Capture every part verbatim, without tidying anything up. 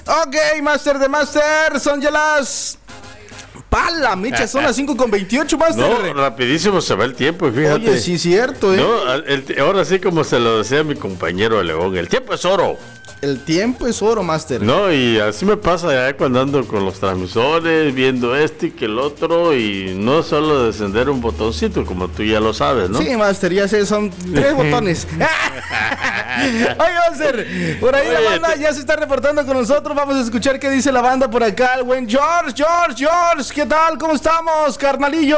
Ok, Master de Master, son ya las... ¡Pala, mecha! Son las cinco con veintiocho, Master. No, rapidísimo se va el tiempo, y fíjate. Oye, sí, cierto, ¿eh? No, el, ahora sí, como se lo decía mi compañero León, el tiempo es oro. El tiempo es oro, Master. No, y así me pasa ya cuando ando con los transmisores, viendo este y que el otro, y no solo descender un botoncito, como tú ya lo sabes, ¿no? Sí, Master, ya sé, son tres botones. Oye, Master, por ahí Oye, la banda te... ya se está reportando con nosotros. Vamos a escuchar qué dice la banda por acá. El buen George, George, George, ¿qué tal? ¿Cómo estamos, carnalillo?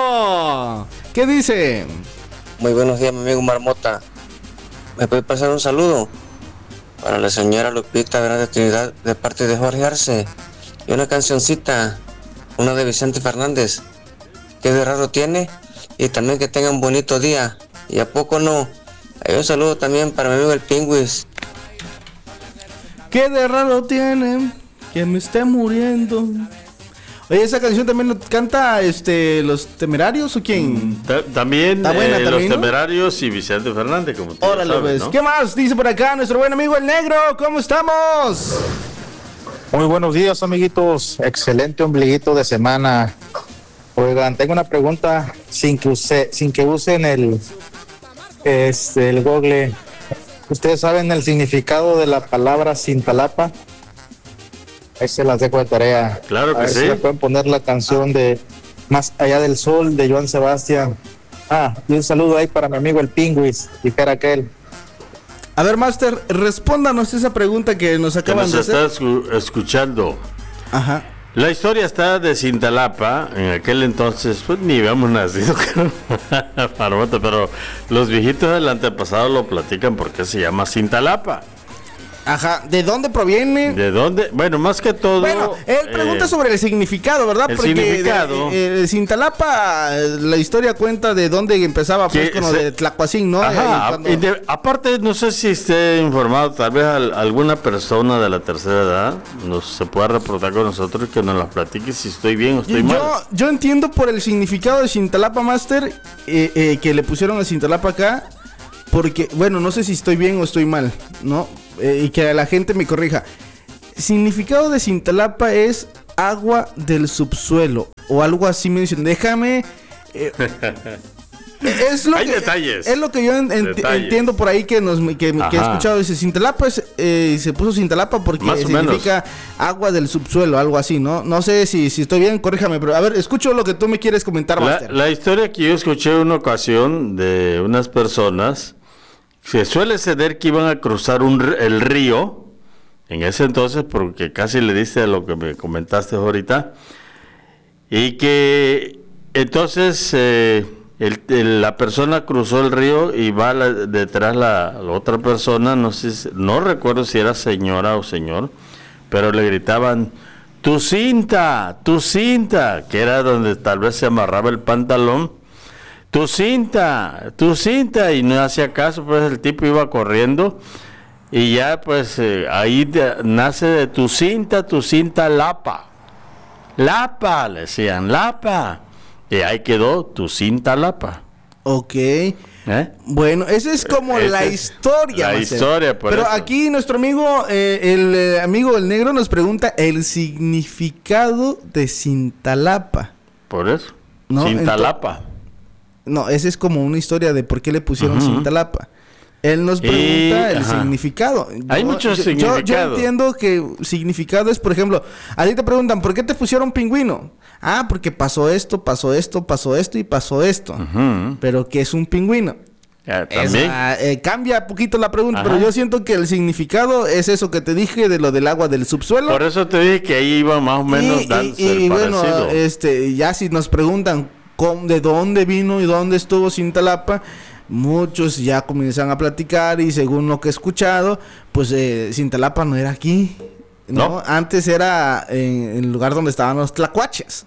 ¿Qué dice? Muy buenos días, mi amigo Marmota. ¿Me puede pasar un saludo? Para la señora Lupita Vera de Trinidad, de parte de Jorge Arce. Y una cancioncita, una de Vicente Fernández. ¿Qué de raro tiene? Y también que tenga un bonito día. ¿Y a poco no? Hay un saludo también para mi amigo el Pingüis. ¿Qué de raro tiene? Que me esté muriendo. Oye, ¿esa canción también lo canta este, los Temerarios o quién? Ta- también, ¿Está buena, eh, también, los ¿no? Temerarios y Vicente Fernández, como tú Órale, sabes, pues. ¿no? ¿Qué más dice por acá nuestro buen amigo el Negro? ¿Cómo estamos? Muy buenos días, amiguitos. Excelente ombliguito de semana. Oigan, tengo una pregunta sin que use, sin que usen el, este, el Google. ¿Ustedes saben el significado de la palabra Cintalapa? Ahí se las dejo de tarea. Claro que a ver sí. si le pueden poner la canción de Más allá del sol de Joan Sebastián. Ah, y un saludo ahí para mi amigo el Pingüis, y para aquel. A ver, Master, respóndanos esa pregunta que nos Que acaban nos de hacer. estás escu- escuchando. Ajá. La historia está de Cintalapa. En aquel entonces, pues ni habíamos nacido, Marmota, pero los viejitos del antepasado lo platican porque se llama Cintalapa. Ajá, ¿de dónde proviene? ¿De dónde? Bueno, más que todo... Bueno, él pregunta eh, sobre el significado, ¿verdad? el Porque significado. de, de, de Cintalapa, la historia cuenta de dónde empezaba, pues, Que con lo se- de Tlacuacín, ¿no? Ajá, Y cuando- y de- aparte, no sé si esté informado, tal vez al- alguna persona de la tercera edad nos se pueda reportar con nosotros y que nos las platique si estoy bien o estoy yo, mal. yo entiendo por el significado de Cintalapa, Master, eh, eh, que le pusieron a Cintalapa acá, porque, bueno, no sé si estoy bien o estoy mal, ¿no? Eh, y que la gente me corrija. Significado de Cintalapa es agua del subsuelo, o algo así me dicen. Déjame... eh, es lo Hay que, detalles. Es lo que yo en- en- Detalles. entiendo por ahí que, nos, que, que he Ajá. escuchado. Dice, Cintalapa es, eh, se puso Cintalapa porque Más o significa agua del subsuelo, algo así, ¿no? No sé si, si estoy bien, corríjame, pero a ver, escucho lo que tú me quieres comentar, La, Master. la historia que yo escuché una ocasión de unas personas, se suele ceder que iban a cruzar un, r- el río, en ese entonces, porque casi le diste a lo que me comentaste ahorita, y que entonces eh, el- el- la persona cruzó el río y va la- detrás la, la otra persona, no sé, si- no recuerdo si era señora o señor, pero le gritaban, tu cinta, tu cinta, que era donde tal vez se amarraba el pantalón. Tu cinta, tu cinta, y no hacía caso, pues el tipo iba corriendo y ya pues eh, ahí de- nace de tu cinta, tu cinta Lapa. Lapa, le decían, Lapa. Y ahí quedó tu cinta Lapa. Ok. ¿Eh? Bueno, esa es como Esa la es historia, la Master. historia, por Pero eso. aquí nuestro amigo, eh, el eh, amigo del Negro nos pregunta el significado de Cintalapa. Por eso. No, Cinta ento- Lapa. No, esa es como una historia de por qué le pusieron Ujú. Cintalapa. Él nos Y- pregunta el ajá. significado. Hay muchos yo, yo- Yo, significados. entiendo que significado es, por ejemplo, a ti te preguntan, ¿por qué te pusieron pingüino? Ah, porque pasó esto, pasó esto, pasó esto y pasó esto. Ujú. Pero ¿qué es un pingüino? Ya, también. Esa, eh, cambia poquito la pregunta, Ajá. pero yo siento que el significado es eso que te dije de lo del agua del subsuelo. Por eso te dije que ahí iba más o menos y, dándose y- y el bueno, parecido. este, ya si nos preguntan cómo, de dónde vino y dónde estuvo Cintalapa, muchos ya comienzan a platicar y según lo que he escuchado, pues eh, Cintalapa no era aquí, ¿no? No. Antes era en, en el lugar donde estaban los tlacuaches.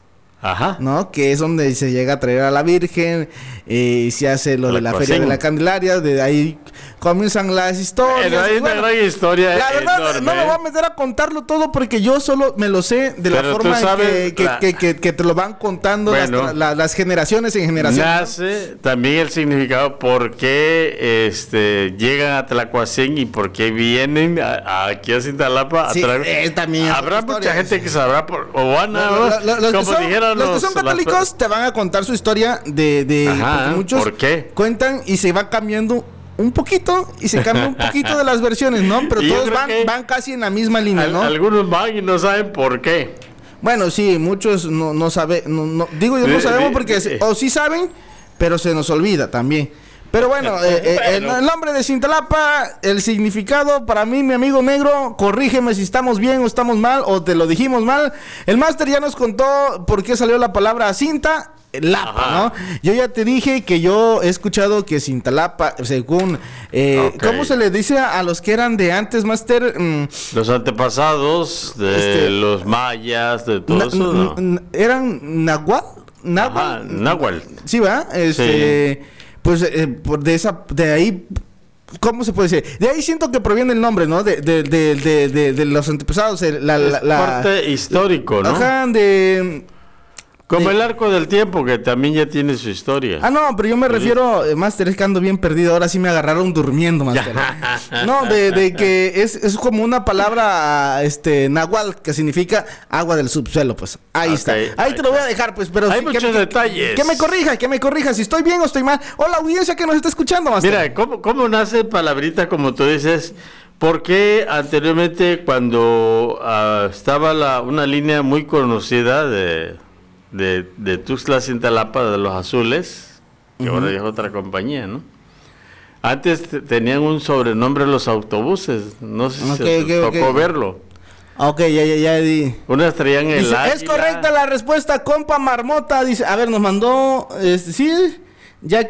Ajá. ¿no? Que es donde se llega a traer a la Virgen, y eh, se hace lo la de la Cuacín. Feria de la Candelaria, de ahí comienzan las historias. Bueno, hay una gran historia. La verdad, enorme. no me voy a meter a contarlo todo porque yo solo me lo sé de Pero la forma en sabes, que, que, la... que, que, que te lo van contando bueno, las, la, las generaciones en generaciones. Nace también el significado por qué este, llegan a Tlacuacín y por qué vienen a, a aquí a Cintalapa a sí, traer. Eh, también Habrá mucha historia. gente que sabrá por, o van a, Lo, lo, lo, los, como que son, dijeron los que los, son católicos las... te van a contar su historia de, de Ajá, porque muchos ¿por qué? cuentan y se va cambiando un poquito y se cambia un poquito de las versiones, ¿no? Pero Y yo todos creo van, que van casi en la misma línea, Al, ¿no? algunos van y no saben por qué. Bueno, sí, muchos no, no saben, no, no, digo yo no Sí, sabemos sí, porque, sí. o sí saben, pero se nos olvida también. Pero bueno, eh, eh, el, el nombre de Cintalapa, el significado para mí, mi amigo negro, corrígeme si estamos bien o estamos mal, o te lo dijimos mal. El máster ya nos contó por qué salió la palabra cinta. Lapa, Ajá. ¿no? Yo ya te dije que yo he escuchado que Cintalapa, según, eh, Ok. ¿cómo se le dice a, a los que eran de antes, máster? Mm, Los antepasados de Este, los mayas, de todo na- eso, ¿no? n- ¿Eran nahuatl? Ajá, ¿Náhuatl? náhuatl. Sí, ¿va? Este, pues eh, por de esa, de ahí, ¿cómo se puede decir? De ahí siento que proviene el nombre, ¿no? De, de, de, de, de, de los antepasados, eh, la, la, Es la- parte histórico, ¿no? Ajá, de... Como de- el arco del tiempo, que también ya tiene su historia. Ah, no, pero yo me refiero, eh, Máster, es que ando bien perdido. Ahora sí me agarraron durmiendo, Máster. No, de, de que es, es como una palabra, este, náhuatl, que significa agua del subsuelo, pues. Ahí Ok, está. Ahí te lo voy a dejar, pues, pero... Hay sí, que muchos me- detalles. Que me corrija, que me corrija, si estoy bien o estoy mal. Hola, audiencia que nos está escuchando, Máster. Mira, ¿cómo, cómo nace palabrita como tú dices? Porque anteriormente cuando ah, estaba la, una línea muy conocida de, de, de Tuxtla Cintalapa, de los Azules, que Ujú. ahora ya es otra compañía, ¿no? Antes te- tenían un sobrenombre los autobuses, no sé si Ok, se te ok, tocó ok. verlo. Ok, ya, ya, ya di. Unas traían el Dice, es águila. correcta la respuesta, compa Marmota. Dice, a ver, nos mandó, este, sí, ya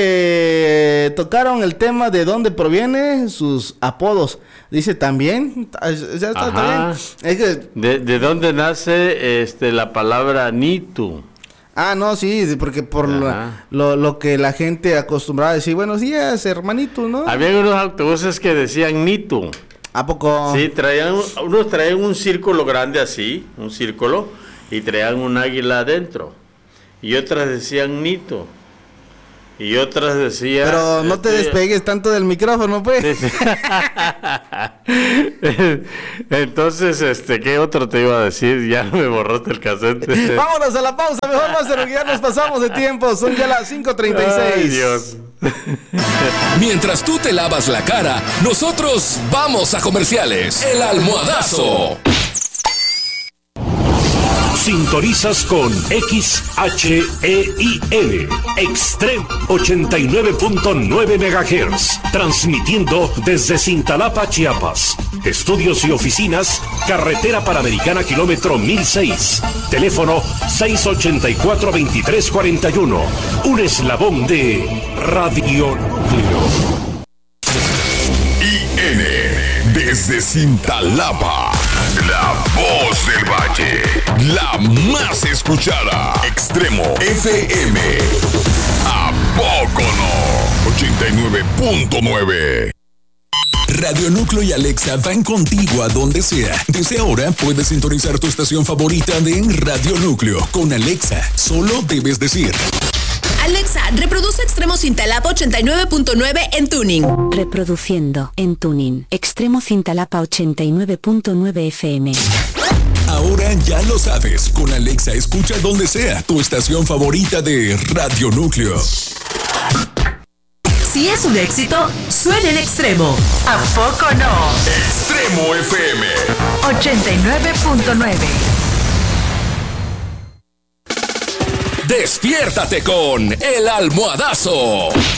que tocaron el tema de dónde proviene sus apodos. Dice, también, ta- ya está, está Ajá. bien. Es que, ¿De, de dónde nace este, la palabra Nitu? ah, no, sí, porque por lo, Ajá. lo, lo que la gente acostumbraba a decir, buenos días, hermanito, ¿no? Había unos autobuses que decían Nitu. ¿A poco? Sí, traían, unos traían un círculo grande así, un círculo, y traían un águila adentro. Y otras decían Nito. Y otras decían... Pero no te este, despegues tanto del micrófono, pues. sí, sí. Entonces, este, ¿qué otro te iba a decir? Ya me borraste el cassette. Vámonos a la pausa, mejor Máster, porque ya nos pasamos de tiempo. Son ya las cinco treinta y seis. Ay, Dios. Mientras tú te lavas la cara, nosotros vamos a comerciales. El almohadazo. Sintonizas con X H E I N, Extreme ochenta y nueve punto nueve megahertz, transmitiendo desde Cintalapa, Chiapas. Estudios y oficinas, Carretera Panamericana, kilómetro mil seis. Teléfono seis ochenta y cuatro, veintitrés cuarenta y uno. Un eslabón de Radio Núcleo. I N, desde Cintalapa, la voz del valle, la más escuchada, Extremo F M, ¿a poco no? ochenta y nueve punto nueve. Radio Núcleo y Alexa van contigo a donde sea. Desde ahora puedes sintonizar tu estación favorita de Radio Núcleo. Con Alexa, solo debes decir: Alexa, reproduce Extremo Cintalapa ochenta y nueve punto nueve en Tuning. Reproduciendo en Tuning. Extremo Cintalapa ochenta y nueve punto nueve F M. Ahora ya lo sabes. Con Alexa escucha donde sea tu estación favorita de Radio Núcleo. Si es un éxito, suena en Extremo. ¿A poco no? Extremo F M. ochenta y nueve punto nueve. Despiértate con El Almohadazo.